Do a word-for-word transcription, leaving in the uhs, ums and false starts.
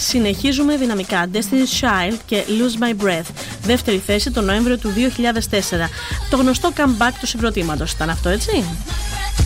συνεχίζουμε δυναμικά. Destiny's Child και Lose My Breath. Δεύτερη θέση τον Νοέμβριο του δύο χιλιάδες τέσσερα. Το γνωστό comeback του συγκροτήματος ήταν αυτό, έτσι.